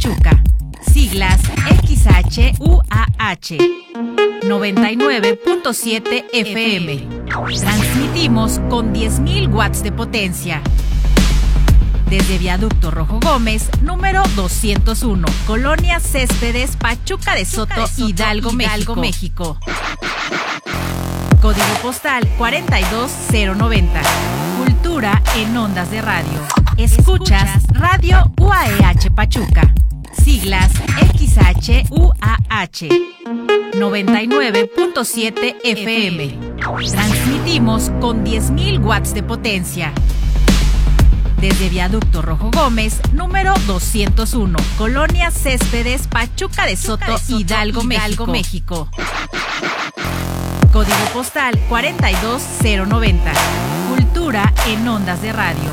Pachuca. Siglas XHUAH. 99.7 FM. Transmitimos con 10.000 watts de potencia. Desde Viaducto Rojo Gómez, número 201, Colonia Céspedes, Pachuca de Soto, Hidalgo, México. Código postal 42090. Cultura en ondas de radio. Escuchas Radio UAEH Pachuca. Siglas XHUAH. 99.7 FM. Transmitimos con 10.000 watts de potencia. Desde Viaducto Rojo Gómez, número 201, Colonia Céspedes, Pachuca de Soto, Hidalgo, México. Código postal 42090. Cultura en ondas de radio.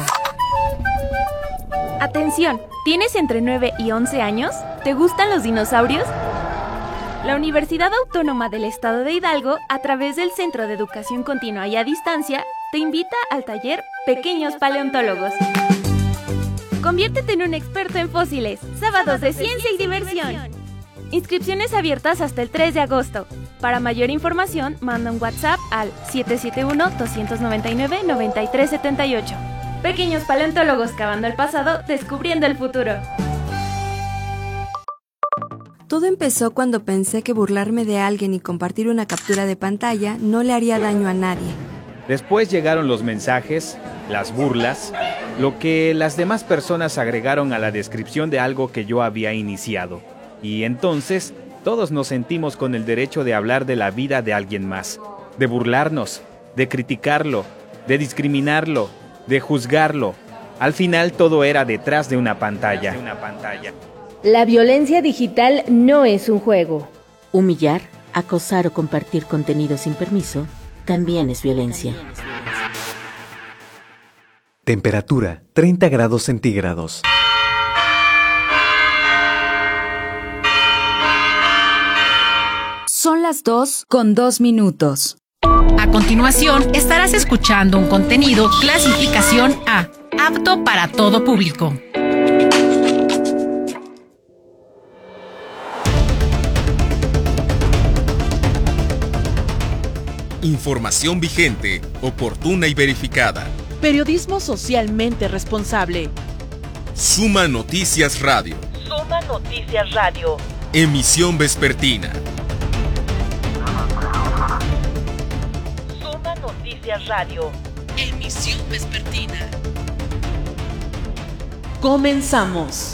Atención, ¿tienes entre 9 y 11 años? ¿Te gustan los dinosaurios? La Universidad Autónoma del Estado de Hidalgo, a través del Centro de Educación Continua y a Distancia, te invita al taller Pequeños Paleontólogos. Conviértete en un experto en fósiles. Sábados de ciencia y diversión. Inscripciones abiertas hasta el 3 de agosto. Para mayor información, manda un WhatsApp al 771-299-9378. Pequeños Paleontólogos, cavando el pasado, descubriendo el futuro. Todo empezó cuando pensé que burlarme de alguien y compartir una captura de pantalla no le haría daño a nadie. Después llegaron los mensajes, las burlas, lo que las demás personas agregaron a la descripción de algo que yo había iniciado. Y entonces, todos nos sentimos con el derecho de hablar de la vida de alguien más, de burlarnos, de criticarlo, de discriminarlo, de juzgarlo. Al final todo era detrás de una pantalla. La violencia digital no es un juego. Humillar, acosar o compartir contenido sin permiso también es violencia. Temperatura 30 grados centígrados. Son las 2:02. A continuación, estarás escuchando un contenido clasificación A, apto para todo público. Información vigente, oportuna y verificada. Periodismo socialmente responsable. Suma Noticias Radio. Suma Noticias Radio. Emisión vespertina. Suma Noticias Radio. Emisión vespertina. Comenzamos.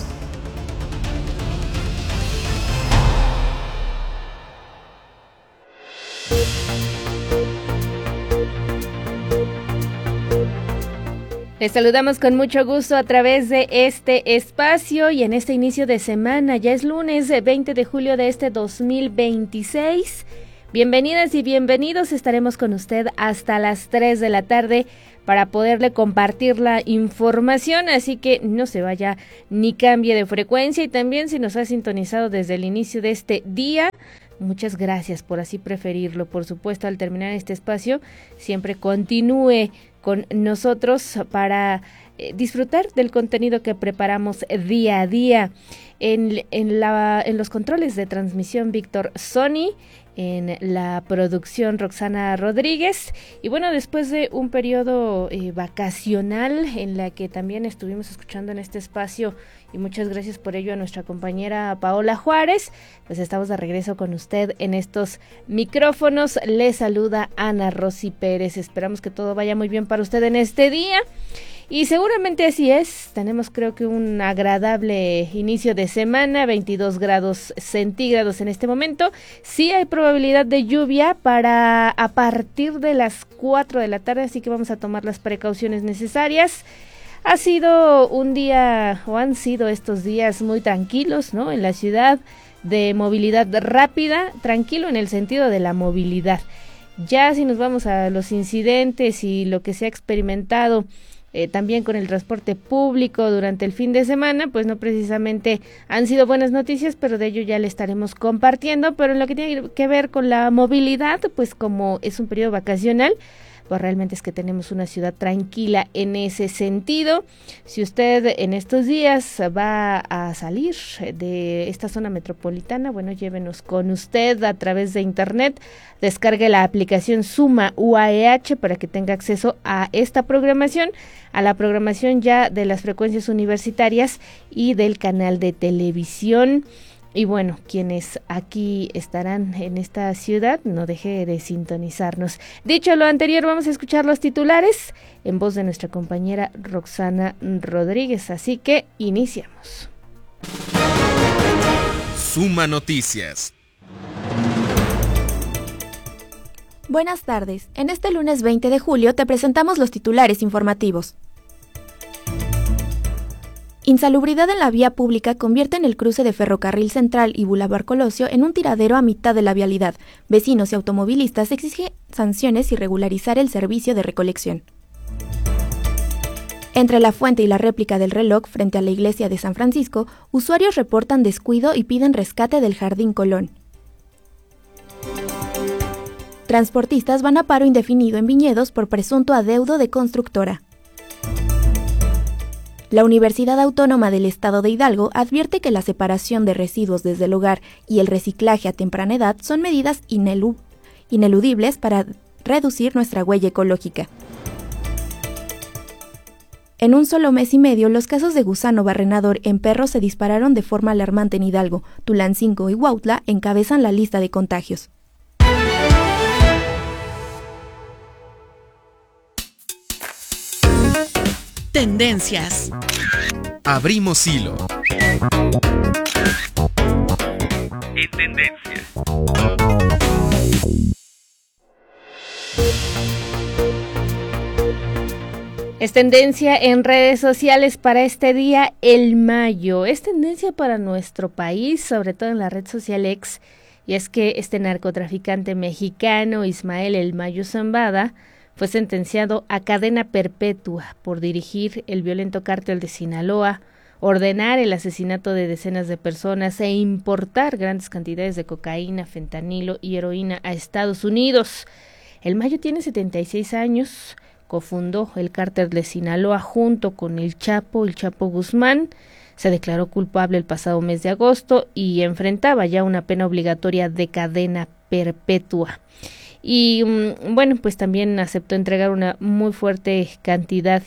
Les saludamos con mucho gusto a través de este espacio y en este inicio de semana. Ya es lunes 20 de julio de este 2026. Bienvenidas y bienvenidos. Estaremos con usted hasta las 3 de la tarde para poderle compartir la información. Así que no se vaya ni cambie de frecuencia. Y también si nos ha sintonizado desde el inicio de este día, muchas gracias por así preferirlo. Por supuesto, al terminar este espacio, siempre continúe con nosotros para disfrutar del contenido que preparamos día a día. En los controles de transmisión, Víctor Sony. En la producción, Roxana Rodríguez. Y bueno, después de un periodo vacacional en la que también estuvimos escuchando en este espacio, y muchas gracias por ello a nuestra compañera Paola Juárez, pues estamos de regreso con usted en estos micrófonos. Le saluda Ana Rosy Pérez. Esperamos que todo vaya muy bien para usted en este día. Y seguramente así es. Tenemos, creo que, un agradable inicio de semana, 22 grados centígrados en este momento. Sí hay probabilidad de lluvia para a partir de las 4 de la tarde, así que vamos a tomar las precauciones necesarias. Ha sido un día, o han sido estos días muy tranquilos, ¿no? En la ciudad, de movilidad rápida, tranquilo en el sentido de la movilidad. Ya si nos vamos a los incidentes y lo que se ha experimentado también con el transporte público durante el fin de semana, pues no precisamente han sido buenas noticias, pero de ello ya le estaremos compartiendo. Pero en lo que tiene que ver con la movilidad, pues como es un periodo vacacional, pues realmente es que tenemos una ciudad tranquila en ese sentido. Si usted en estos días va a salir de esta zona metropolitana, bueno, llévenos con usted a través de internet, descargue la aplicación Suma UAEH para que tenga acceso a esta programación, a la programación ya de las frecuencias universitarias y del canal de televisión. Y bueno, quienes aquí estarán en esta ciudad, no deje de sintonizarnos. Dicho lo anterior, vamos a escuchar los titulares en voz de nuestra compañera Roxana Rodríguez. Así que iniciamos. Suma Noticias. Buenas tardes. En este lunes 20 de julio te presentamos los titulares informativos. Insalubridad en la vía pública convierte en el cruce de Ferrocarril Central y Boulevard Colosio en un tiradero a mitad de la vialidad. Vecinos y automovilistas exigen sanciones y regularizar el servicio de recolección. Entre la fuente y la réplica del reloj frente a la iglesia de San Francisco, usuarios reportan descuido y piden rescate del Jardín Colón. Transportistas van a paro indefinido en Viñedos por presunto adeudo de constructora. La Universidad Autónoma del Estado de Hidalgo advierte que la separación de residuos desde el hogar y el reciclaje a temprana edad son medidas ineludibles para reducir nuestra huella ecológica. En un solo mes y medio, los casos de gusano barrenador en perros se dispararon de forma alarmante en Hidalgo. Tulancingo y Huautla encabezan la lista de contagios. Tendencias. Abrimos hilo. En tendencia. Es tendencia en redes sociales para este día, el Mayo. Es tendencia para nuestro país, sobre todo en la red social X, y es que este narcotraficante mexicano, Ismael El Mayo Zambada, fue sentenciado a cadena perpetua por dirigir el violento cártel de Sinaloa, ordenar el asesinato de decenas de personas e importar grandes cantidades de cocaína, fentanilo y heroína a Estados Unidos. El Mayo tiene 76 años, cofundó el cártel de Sinaloa junto con el Chapo Guzmán. Se declaró culpable el pasado mes de agosto y enfrentaba ya una pena obligatoria de cadena perpetua. Y bueno, pues también aceptó entregar una muy fuerte cantidad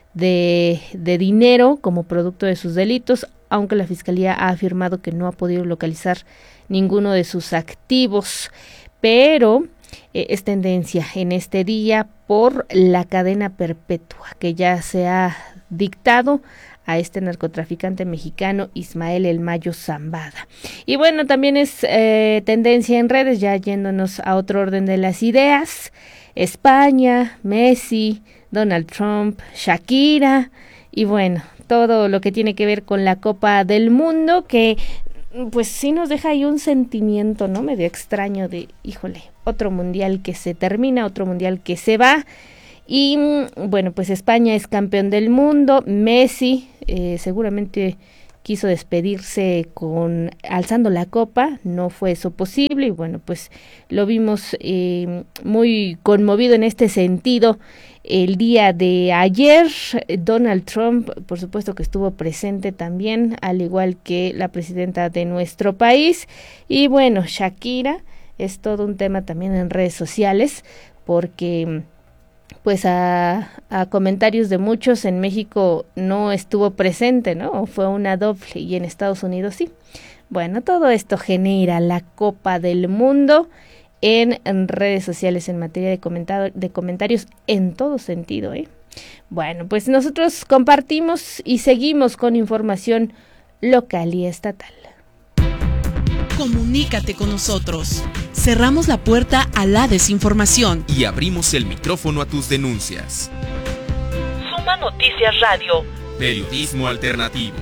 de dinero como producto de sus delitos, aunque la Fiscalía ha afirmado que no ha podido localizar ninguno de sus activos. Pero es tendencia en este día por la cadena perpetua que ya se ha dictado a este narcotraficante mexicano Ismael El Mayo Zambada. Y bueno, también es tendencia en redes, ya yéndonos a otro orden de las ideas, España, Messi, Donald Trump, Shakira, y bueno, todo lo que tiene que ver con la Copa del Mundo, que pues sí nos deja ahí un sentimiento, ¿no? Medio extraño de, híjole, otro mundial que se termina, otro mundial que se va. Y bueno, pues España es campeón del mundo. Messi seguramente quiso despedirse alzando la copa, no fue eso posible y bueno, pues lo vimos muy conmovido en este sentido el día de ayer. Donald Trump, por supuesto que estuvo presente también, al igual que la presidenta de nuestro país. Y bueno, Shakira es todo un tema también en redes sociales, porque pues a comentarios de muchos, en México no estuvo presente, ¿no? Fue una doble, y en Estados Unidos sí. Bueno, todo esto genera la Copa del Mundo en redes sociales en materia de comentarios en todo sentido, ¿eh? Bueno, pues nosotros compartimos y seguimos con información local y estatal. Comunícate con nosotros. Cerramos la puerta a la desinformación y abrimos el micrófono a tus denuncias. Suma Noticias Radio. Periodismo alternativo.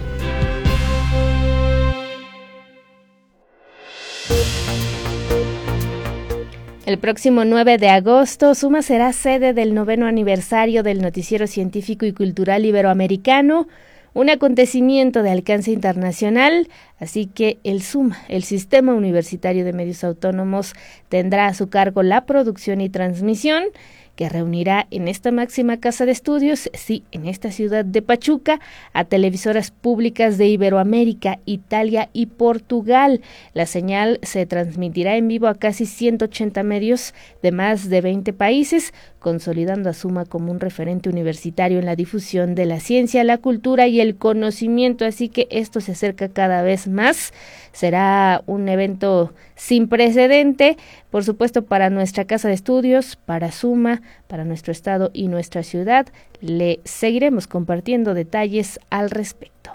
El próximo 9 de agosto, Suma será sede del 9º aniversario del Noticiero Científico y Cultural Iberoamericano, un acontecimiento de alcance internacional, así que el SUMA, el Sistema Universitario de Medios Autónomos, tendrá a su cargo la producción y transmisión, que reunirá en esta máxima casa de estudios, sí, en esta ciudad de Pachuca, a televisoras públicas de Iberoamérica, Italia y Portugal. La señal se transmitirá en vivo a casi 180 medios de más de 20 países, consolidando a Suma como un referente universitario en la difusión de la ciencia, la cultura y el conocimiento, así que esto se acerca cada vez más. Será un evento sin precedente, por supuesto, para nuestra casa de estudios, para Suma, para nuestro estado y nuestra ciudad. Le seguiremos compartiendo detalles al respecto.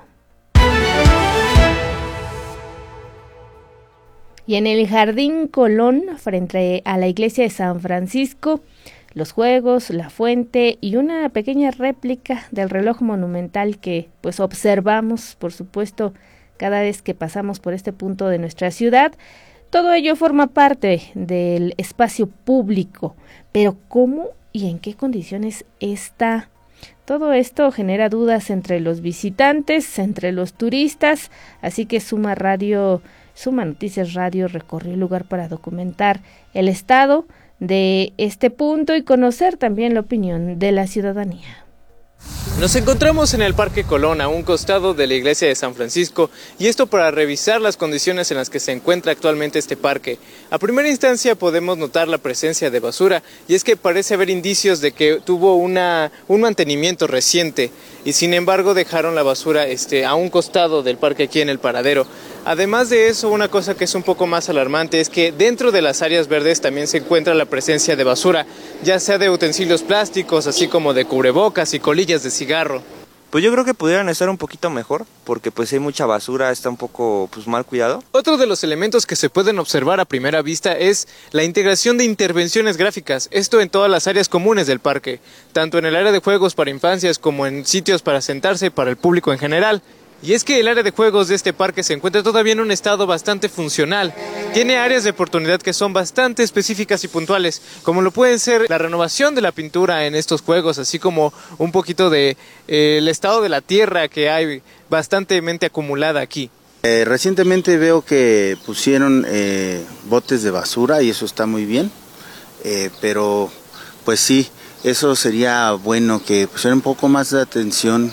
Y en el Jardín Colón, frente a la iglesia de San Francisco, los juegos, la fuente y una pequeña réplica del reloj monumental que pues observamos, por supuesto, cada vez que pasamos por este punto de nuestra ciudad. Todo ello forma parte del espacio público, pero ¿cómo y en qué condiciones está? Todo esto genera dudas entre los visitantes, entre los turistas, así que Suma Noticias Radio recorrió el lugar para documentar el estado de este punto y conocer también la opinión de la ciudadanía. Nos encontramos en el Parque Colón, a un costado de la iglesia de San Francisco, y esto para revisar las condiciones en las que se encuentra actualmente este parque. A primera instancia podemos notar la presencia de basura, y es que parece haber indicios de que tuvo un mantenimiento reciente, y sin embargo dejaron la basura a un costado del parque aquí en el paradero. Además de eso, una cosa que es un poco más alarmante es que dentro de las áreas verdes también se encuentra la presencia de basura, ya sea de utensilios plásticos, así como de cubrebocas y colillas de cigarro. Pues yo creo que pudieran estar un poquito mejor, porque pues hay mucha basura, está un poco mal cuidado. Otro de los elementos que se pueden observar a primera vista es la integración de intervenciones gráficas, esto en todas las áreas comunes del parque, tanto en el área de juegos para infancias como en sitios para sentarse para el público en general. Y es que el área de juegos de este parque se encuentra todavía en un estado bastante funcional. Tiene áreas de oportunidad que son bastante específicas y puntuales, como lo pueden ser la renovación de la pintura en estos juegos, así como un poquito de el estado de la tierra que hay bastantemente acumulada aquí. Recientemente veo que pusieron botes de basura y eso está muy bien, pero pues sí, eso sería bueno que pusieran un poco más de atención,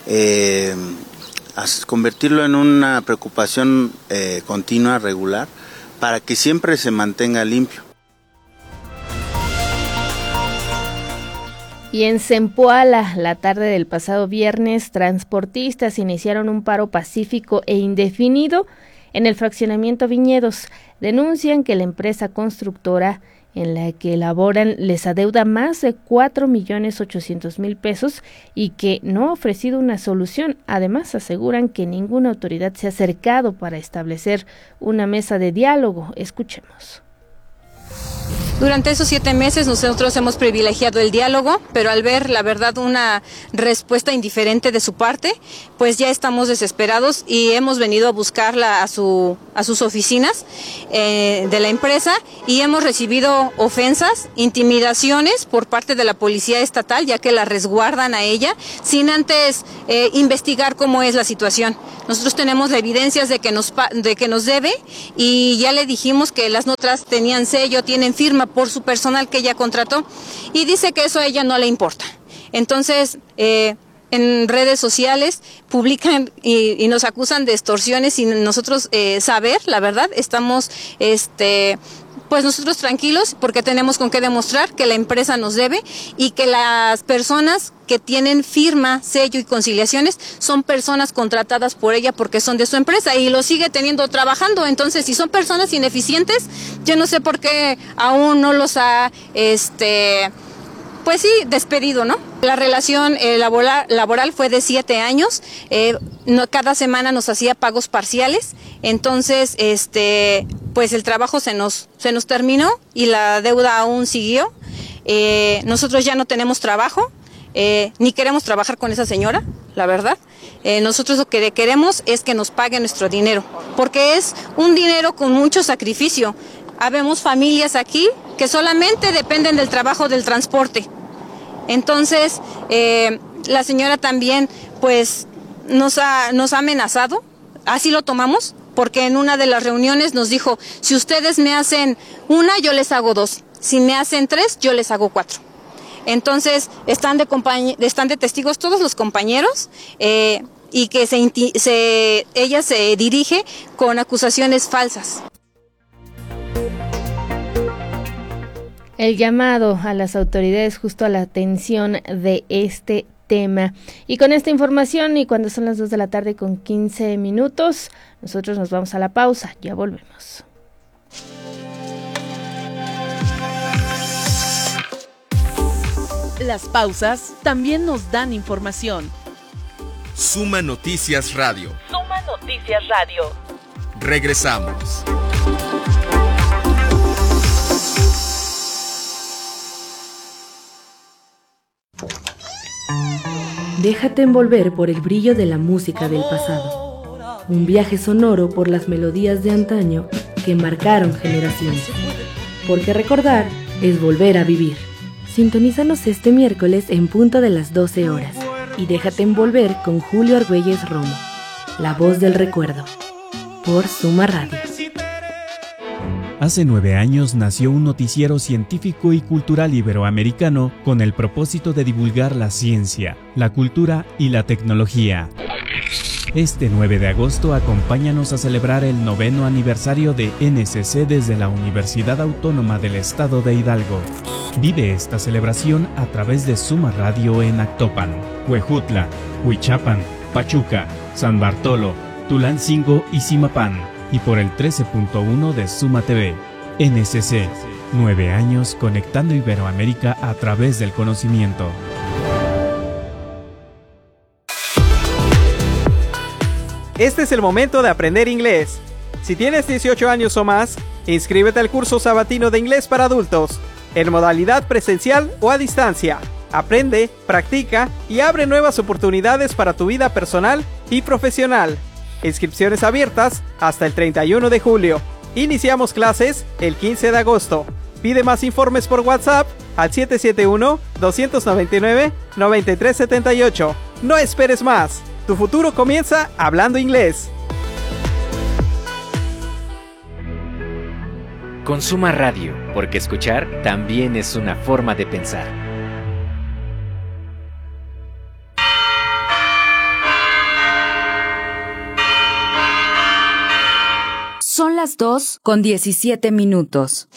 a convertirlo en una preocupación continua, regular, para que siempre se mantenga limpio. Y en Zempoala, la tarde del pasado viernes, transportistas iniciaron un paro pacífico e indefinido en el fraccionamiento Viñedos. Denuncian que la empresa constructora en la que laboran les adeuda más de 4.800.000 pesos y que no ha ofrecido una solución. Además, aseguran que ninguna autoridad se ha acercado para establecer una mesa de diálogo. Escuchemos. Durante esos 7 meses nosotros hemos privilegiado el diálogo, pero al ver, la verdad, una respuesta indiferente de su parte, pues ya estamos desesperados y hemos venido a buscarla a sus oficinas de la empresa y hemos recibido ofensas, intimidaciones por parte de la policía estatal, ya que la resguardan a ella, sin antes investigar cómo es la situación. Nosotros tenemos evidencias de que nos debe y ya le dijimos que las notas tenían sello, tienen firma por su personal que ella contrató y dice que eso a ella no le importa. Entonces, en redes sociales publican y nos acusan de extorsiones sin nosotros saber, la verdad, estamos pues nosotros tranquilos porque tenemos con qué demostrar que la empresa nos debe y que las personas que tienen firma, sello y conciliaciones son personas contratadas por ella porque son de su empresa y lo sigue teniendo trabajando. Entonces, si son personas ineficientes, yo no sé por qué aún no los ha pues sí, despedido, ¿no? La relación laboral fue de 7 años, cada semana nos hacía pagos parciales, entonces, pues el trabajo se nos terminó y la deuda aún siguió. Nosotros ya no tenemos trabajo, ni queremos trabajar con esa señora, la verdad. Nosotros lo que queremos es que nos pague nuestro dinero, porque es un dinero con mucho sacrificio. Habemos familias aquí que solamente dependen del trabajo del transporte. Entonces, la señora también, pues, nos ha amenazado, así lo tomamos, porque en una de las reuniones nos dijo, si ustedes me hacen una, yo les hago 2, si me hacen 3, yo les hago 4. Entonces están de testigos todos los compañeros y que ella se dirige con acusaciones falsas. El llamado a las autoridades justo a la atención de este tema. Y con esta información, y cuando son las 2 de la tarde con 15 minutos, nosotros nos vamos a la pausa. Ya volvemos. Las pausas también nos dan información. Suma Noticias Radio. Suma Noticias Radio. Regresamos. Déjate envolver por el brillo de la música del pasado. Un viaje sonoro por las melodías de antaño que marcaron generaciones. Porque recordar es volver a vivir. Sintonízanos este miércoles en punto de las 12 horas. Y déjate envolver con Julio Argüelles Romo, la voz del recuerdo. Por Suma Radio. Hace 9 años nació un noticiero científico y cultural iberoamericano con el propósito de divulgar la ciencia, la cultura y la tecnología. Este 9 de agosto acompáñanos a celebrar el 9º aniversario de NSC desde la Universidad Autónoma del Estado de Hidalgo. Vive esta celebración a través de Suma Radio en Actopan, Huejutla, Huichapan, Pachuca, San Bartolo, Tulancingo y Zimapán, y por el 13.1 de Suma TV. NSC, 9 años conectando Iberoamérica a través del conocimiento. Este es el momento de aprender inglés. Si tienes 18 años o más, inscríbete al curso sabatino de inglés para adultos, en modalidad presencial o a distancia. Aprende, practica y abre nuevas oportunidades para tu vida personal y profesional. Inscripciones abiertas hasta el 31 de julio. Iniciamos clases el 15 de agosto. Pide más informes por WhatsApp al 771-299-9378. No esperes más. Tu futuro comienza hablando inglés. Suma Radio, porque escuchar también es una forma de pensar. Son las 2:17.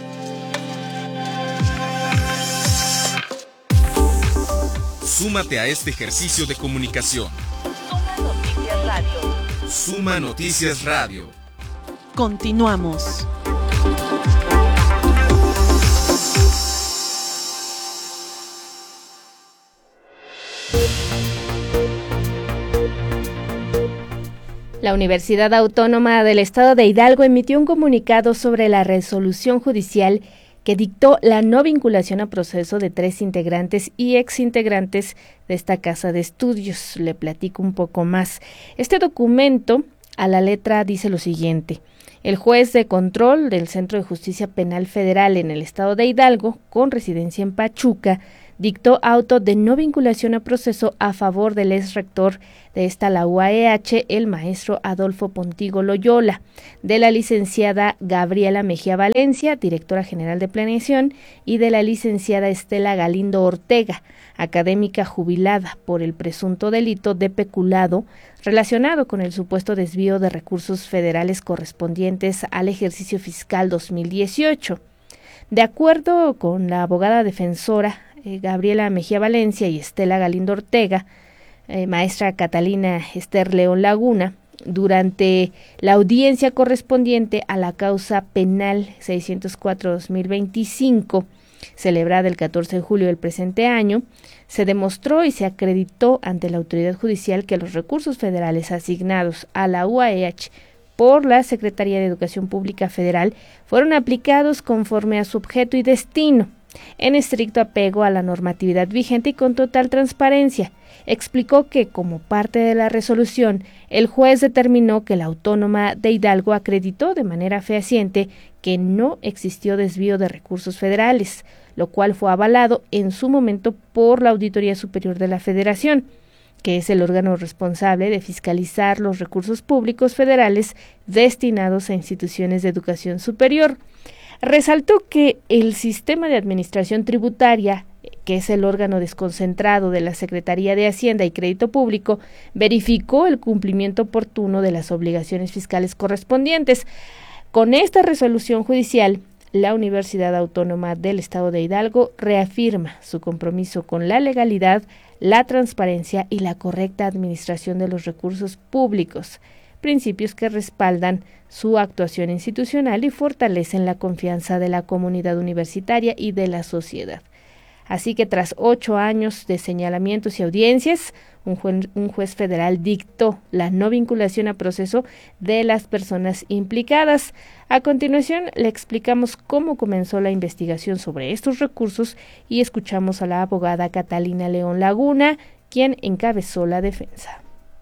Súmate a este ejercicio de comunicación. Suma Noticias Radio. Suma Noticias Radio. Continuamos. La Universidad Autónoma del Estado de Hidalgo emitió un comunicado sobre la resolución judicial que dictó la no vinculación a proceso de 3 integrantes y exintegrantes de esta casa de estudios. Le platico un poco más. Este documento, a la letra, dice lo siguiente. El juez de control del Centro de Justicia Penal Federal en el Estado de Hidalgo, con residencia en Pachuca, dictó auto de no vinculación a proceso a favor del ex rector de la UAEH, el maestro Adolfo Pontigo Loyola, de la licenciada Gabriela Mejía Valencia, directora general de planeación, y de la licenciada Estela Galindo Ortega, académica jubilada, por el presunto delito de peculado relacionado con el supuesto desvío de recursos federales correspondientes al ejercicio fiscal 2018. De acuerdo con la abogada defensora Gabriela Mejía Valencia y Estela Galindo Ortega, maestra Catalina Esther León Laguna, durante la audiencia correspondiente a la causa penal 604-2025, celebrada el 14 de julio del presente año, se demostró y se acreditó ante la autoridad judicial que los recursos federales asignados a la UAEH por la Secretaría de Educación Pública Federal fueron aplicados conforme a su objeto y destino, en estricto apego a la normatividad vigente y con total transparencia. Explicó que, como parte de la resolución, el juez determinó que la Autónoma de Hidalgo acreditó de manera fehaciente que no existió desvío de recursos federales, lo cual fue avalado en su momento por la Auditoría Superior de la Federación, que es el órgano responsable de fiscalizar los recursos públicos federales destinados a instituciones de educación superior. Resaltó que el sistema de administración tributaria que es el órgano desconcentrado de la Secretaría de Hacienda y Crédito Público, verificó el cumplimiento oportuno de las obligaciones fiscales correspondientes. Con esta resolución judicial, la Universidad Autónoma del Estado de Hidalgo reafirma su compromiso con la legalidad, la transparencia y la correcta administración de los recursos públicos, principios que respaldan su actuación institucional y fortalecen la confianza de la comunidad universitaria y de la sociedad. Así que tras 8 años de señalamientos y audiencias, un juez federal dictó la no vinculación a proceso de las personas implicadas. A continuación, le explicamos cómo comenzó la investigación sobre estos recursos y escuchamos a la abogada Catalina León Laguna, quien encabezó la defensa.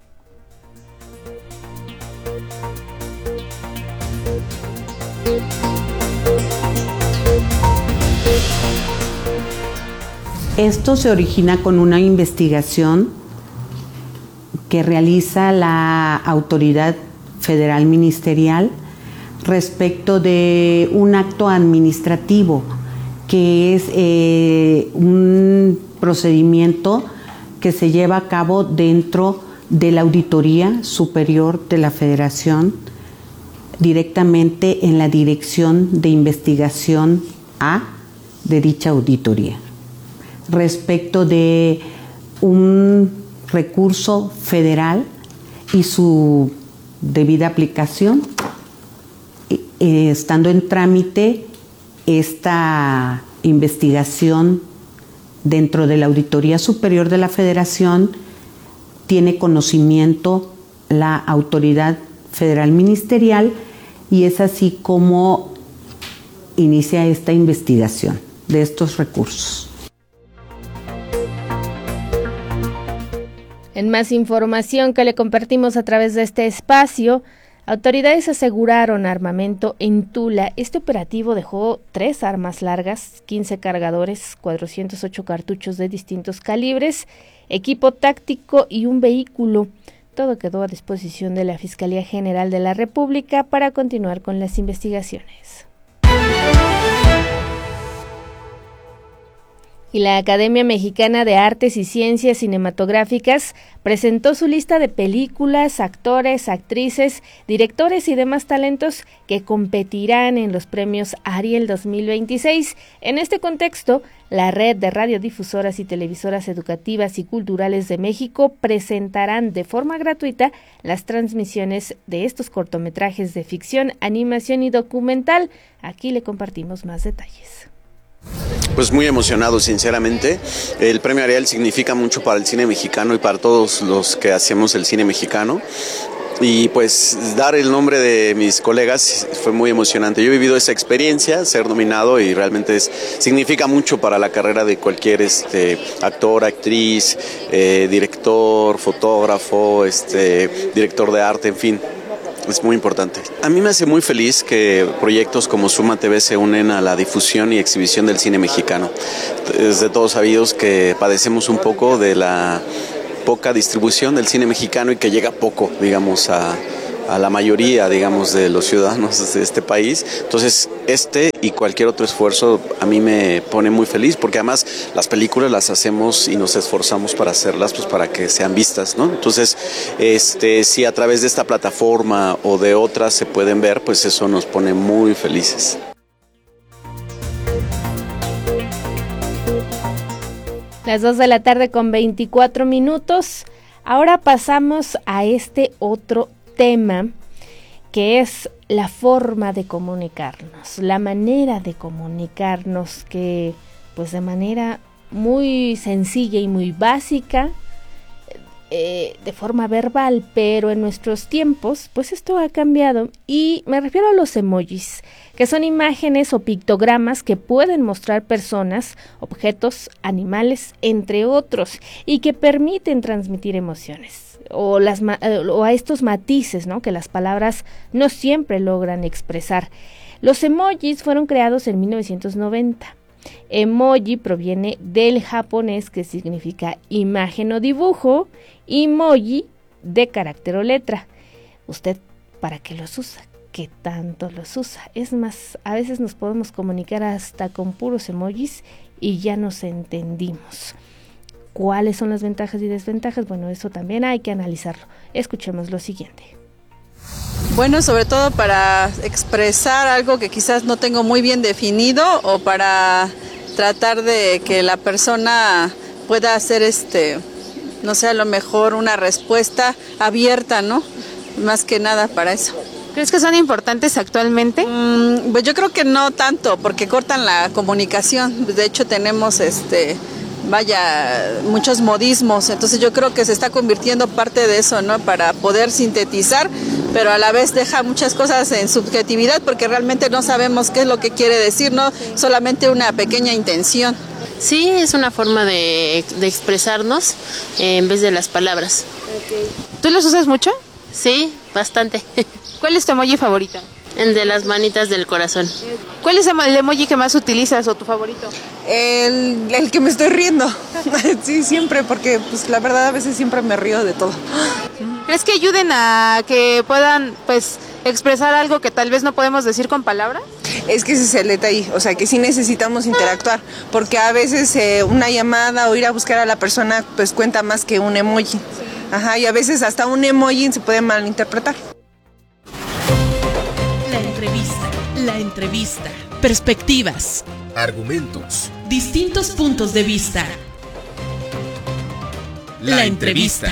Esto se origina con una investigación que realiza la Autoridad Federal Ministerial respecto de un acto administrativo, que es un procedimiento que se lleva a cabo dentro de la Auditoría Superior de la Federación, directamente en la Dirección de Investigación A de dicha auditoría, respecto de un recurso federal y su debida aplicación, estando en trámite esta investigación dentro de la Auditoría Superior de la Federación, tiene conocimiento la Autoridad Federal Ministerial y es así como inicia esta investigación de estos recursos. En más información que le compartimos a través de este espacio, autoridades aseguraron armamento en Tula. Este operativo dejó 3 armas largas, 15 cargadores, 408 cartuchos de distintos calibres, equipo táctico y un vehículo. Todo quedó a disposición de la Fiscalía General de la República para continuar con las investigaciones. Y la Academia Mexicana de Artes y Ciencias Cinematográficas presentó su lista de películas, actores, actrices, directores y demás talentos que competirán en los premios Ariel 2026. En este contexto, la Red de Radiodifusoras y Televisoras Educativas y Culturales de México presentarán de forma gratuita las transmisiones de estos cortometrajes de ficción, animación y documental. Aquí le compartimos más detalles. Pues muy emocionado, sinceramente. El premio Ariel significa mucho para el cine mexicano y para todos los que hacemos el cine mexicano. Y pues dar el nombre de mis colegas fue muy emocionante. Yo he vivido esa experiencia, ser nominado, y realmente significa mucho para la carrera de cualquier actor, actriz, director, fotógrafo, director de arte, en fin. Es muy importante. A mí me hace muy feliz que proyectos como Suma TV se unen a la difusión y exhibición del cine mexicano. Es de todos sabidos que padecemos un poco de la poca distribución del cine mexicano y que llega poco, digamos, a la mayoría, digamos, de los ciudadanos de este país. Entonces, y cualquier otro esfuerzo a mí me pone muy feliz, porque además las películas las hacemos y nos esforzamos para hacerlas, pues para que sean vistas, ¿no? Entonces, si a través de esta plataforma o de otras se pueden ver, pues eso nos pone muy felices. Las 2 de la tarde con 24 minutos. Ahora pasamos a este otro tema, que es la forma de comunicarnos, la manera de comunicarnos, que pues de manera muy sencilla y muy básica, de forma verbal, pero en nuestros tiempos pues esto ha cambiado, y me refiero a los emojis, que son imágenes o pictogramas que pueden mostrar personas, objetos, animales, entre otros, y que permiten transmitir emociones o a estos matices, ¿no?, que las palabras no siempre logran expresar. Los emojis fueron creados en 1990. Emoji proviene del japonés, que significa imagen o dibujo, y moji de carácter o letra. ¿Usted para qué los usa? ¿Qué tanto los usa? Es más, a veces nos podemos comunicar hasta con puros emojis y ya nos entendimos. ¿Cuáles son las ventajas y desventajas? Bueno, eso también hay que analizarlo. Escuchemos lo siguiente. Bueno, sobre todo para expresar algo que quizás no tengo muy bien definido o para tratar de que la persona pueda hacer no sé, a lo mejor una respuesta abierta, ¿no? Más que nada para eso. ¿Crees que son importantes actualmente? Pues yo creo que no tanto, porque cortan la comunicación. De hecho, tenemos muchos modismos, entonces yo creo que se está convirtiendo parte de eso, ¿no? Para poder sintetizar, pero a la vez deja muchas cosas en subjetividad, porque realmente no sabemos qué es lo que quiere decir, ¿no? Solamente una pequeña intención. Sí, es una forma de expresarnos en vez de las palabras. Okay. ¿Tú los usas mucho? Sí, bastante. ¿Cuál es tu emoji favorito? El de las manitas del corazón. ¿Cuál es el emoji que más utilizas o tu favorito? El que me estoy riendo. Sí, siempre, porque pues la verdad a veces siempre me río de todo. ¿Crees que ayuden a que puedan pues expresar algo que tal vez no podemos decir con palabras? Es que ese es el detalle, o sea que sí necesitamos interactuar, porque a veces una llamada o ir a buscar a la persona pues cuenta más que un emoji. Ajá, y a veces hasta un emoji se puede malinterpretar. La entrevista. Perspectivas. Argumentos. Distintos puntos de vista. La entrevista.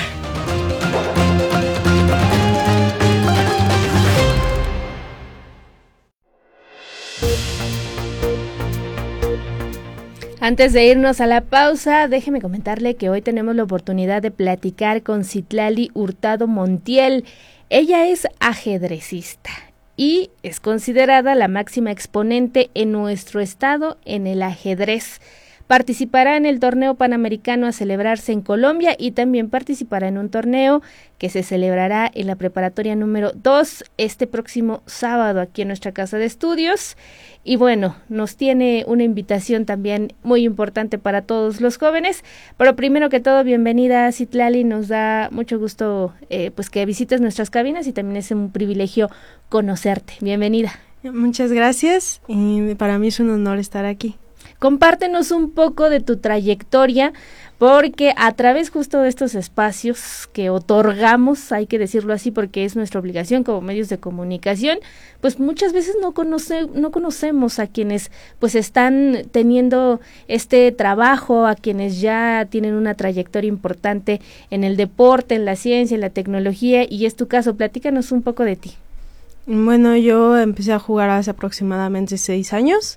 Antes de irnos a la pausa, déjeme comentarle que hoy tenemos la oportunidad de platicar con Citlali Hurtado Montiel. Ella es ajedrecista y es considerada la máxima exponente en nuestro estado en el ajedrez. Participará en el torneo panamericano a celebrarse en Colombia y también participará en un torneo que se celebrará en la preparatoria número 2 este próximo sábado aquí en nuestra casa de estudios. Y bueno, nos tiene una invitación también muy importante para todos los jóvenes. Pero primero que todo, bienvenida Citlali, nos da mucho gusto pues que visites nuestras cabinas y también es un privilegio conocerte. Bienvenida. Muchas gracias y para mí es un honor estar aquí. Compártenos un poco de tu trayectoria, porque a través justo de estos espacios que otorgamos, hay que decirlo así porque es nuestra obligación como medios de comunicación, pues muchas veces no conocemos a quienes pues están teniendo este trabajo, a quienes ya tienen una trayectoria importante en el deporte, en la ciencia, en la tecnología, y es tu caso. Platícanos un poco de ti. Bueno, yo empecé a jugar hace aproximadamente 6 años.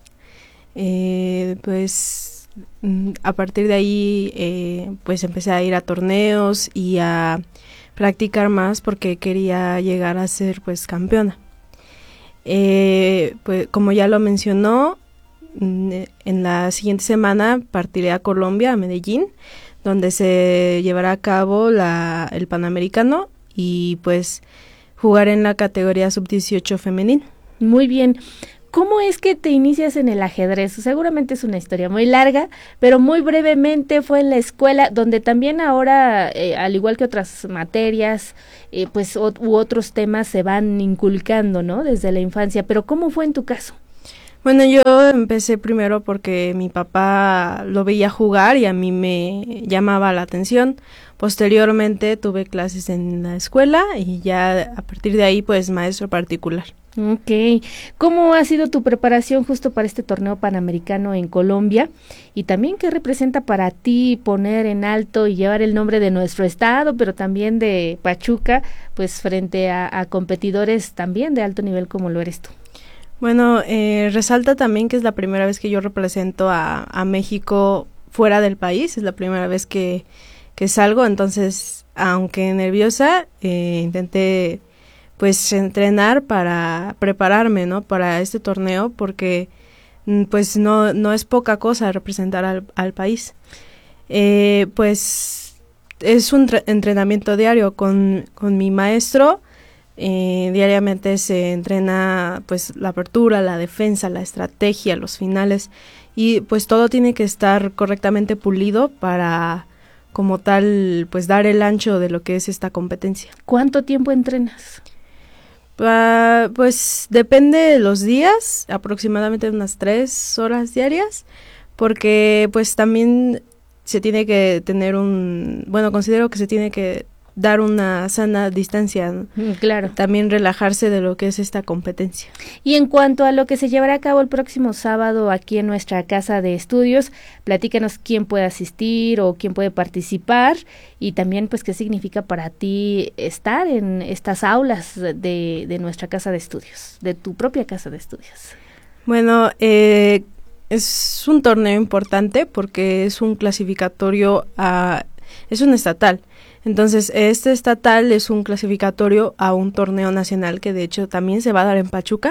Pues a partir de ahí pues empecé a ir a torneos y a practicar más porque quería llegar a ser pues campeona. Pues como ya lo mencionó, en la siguiente semana partiré a Colombia, a Medellín, donde se llevará a cabo el Panamericano y pues jugar en la categoría sub-18 femenil. Muy bien. ¿Cómo es que te inicias en el ajedrez? Seguramente es una historia muy larga, pero muy brevemente fue en la escuela, donde también ahora, al igual que otras materias, pues u otros temas se van inculcando, ¿no? Desde la infancia. Pero ¿cómo fue en tu caso? Bueno, yo empecé primero porque mi papá lo veía jugar y a mí me llamaba la atención. Posteriormente tuve clases en la escuela y ya a partir de ahí pues maestro particular. Ok. ¿Cómo ha sido tu preparación justo para este torneo panamericano en Colombia? Y también, ¿qué representa para ti poner en alto y llevar el nombre de nuestro estado, pero también de Pachuca, pues frente a competidores también de alto nivel como lo eres tú? Bueno, resalta también que es la primera vez que yo represento a México fuera del país, es la primera vez que salgo, entonces, aunque nerviosa, intenté pues entrenar para prepararme, ¿no? Para este torneo, porque pues no es poca cosa representar al país. Pues es un entrenamiento diario con mi maestro. Diariamente se entrena pues la apertura, la defensa, la estrategia, los finales, y pues todo tiene que estar correctamente pulido para como tal pues dar el ancho de lo que es esta competencia. ¿Cuánto tiempo entrenas? Pues depende de los días, aproximadamente unas 3 horas diarias, porque pues también se tiene que tener considero que se tiene que dar una sana distancia, ¿no? Claro. También relajarse de lo que es esta competencia. Y en cuanto a lo que se llevará a cabo el próximo sábado aquí en nuestra casa de estudios, platícanos quién puede asistir o quién puede participar y también pues qué significa para ti estar en estas aulas de nuestra casa de estudios, de tu propia casa de estudios. Bueno, es un torneo importante porque es un clasificatorio es un estatal. Entonces, este estatal es un clasificatorio a un torneo nacional que de hecho también se va a dar en Pachuca.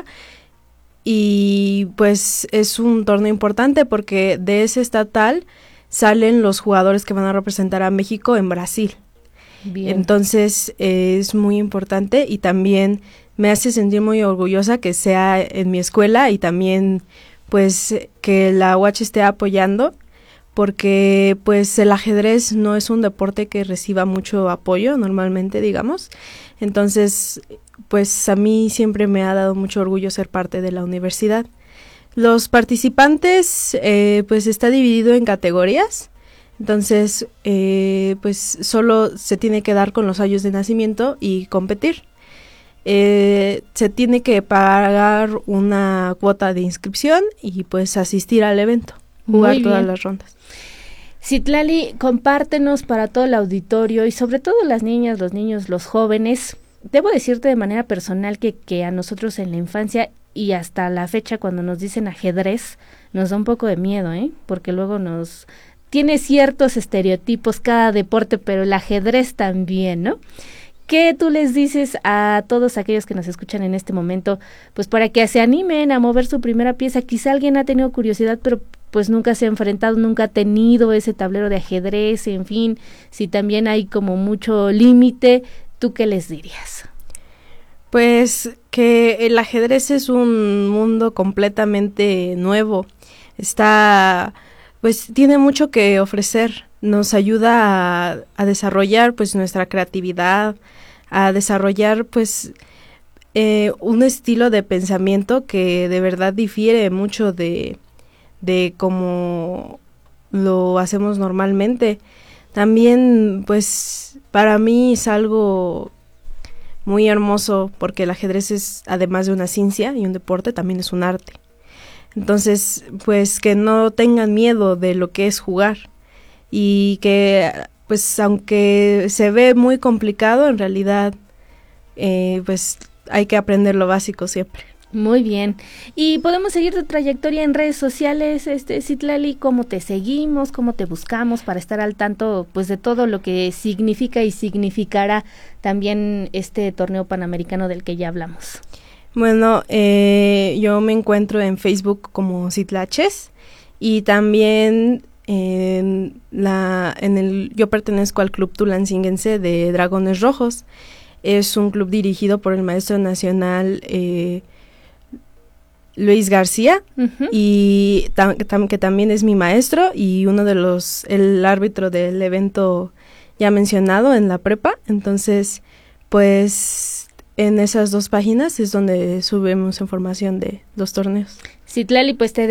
Y pues es un torneo importante porque de ese estatal salen los jugadores que van a representar a México en Brasil. Bien. Entonces, es muy importante y también me hace sentir muy orgullosa que sea en mi escuela y también pues que la UACH esté apoyando, porque pues el ajedrez no es un deporte que reciba mucho apoyo normalmente, digamos. Entonces, pues a mí siempre me ha dado mucho orgullo ser parte de la universidad. Los participantes, pues está dividido en categorías. Entonces, pues solo se tiene que dar con los años de nacimiento y competir. Se tiene que pagar una cuota de inscripción y pues asistir al evento, jugar todas las rondas. Citlali, compártenos para todo el auditorio y sobre todo las niñas, los niños, los jóvenes. Debo decirte de manera personal que a nosotros en la infancia y hasta la fecha cuando nos dicen ajedrez nos da un poco de miedo, porque luego tiene ciertos estereotipos cada deporte, pero el ajedrez también, ¿no? ¿Qué tú les dices a todos aquellos que nos escuchan en este momento, pues para que se animen a mover su primera pieza? Quizá alguien ha tenido curiosidad, pero pues nunca se ha enfrentado, nunca ha tenido ese tablero de ajedrez, en fin, si también hay como mucho límite, ¿tú qué les dirías? Pues que el ajedrez es un mundo completamente nuevo, pues tiene mucho que ofrecer, nos ayuda a desarrollar pues nuestra creatividad, a desarrollar pues un estilo de pensamiento que de verdad difiere mucho de cómo lo hacemos normalmente. También pues para mí es algo muy hermoso porque el ajedrez es, además de una ciencia y un deporte, también es un arte. Entonces pues que no tengan miedo de lo que es jugar y que pues aunque se ve muy complicado, en realidad pues hay que aprender lo básico siempre. Muy bien. Y podemos seguir tu trayectoria en redes sociales, Citlali, ¿cómo te seguimos, cómo te buscamos para estar al tanto pues de todo lo que significa y significará también este torneo panamericano del que ya hablamos? Bueno, yo me encuentro en Facebook como Citlaches y también yo pertenezco al Club Tulancinguense de Dragones Rojos. Es un club dirigido por el maestro nacional Luis García, y que también es mi maestro y el árbitro del evento ya mencionado en la prepa. Entonces, pues en esas dos páginas es donde subimos información de los torneos. Citlali, pues te